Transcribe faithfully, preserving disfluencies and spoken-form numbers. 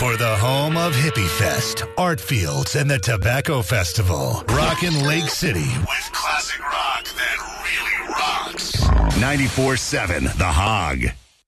for the home of Hippie Fest, Art Fields, and the Tobacco Festival. Rockin' Lake City with classic rock that really rocks. ninety-four seven The Hog.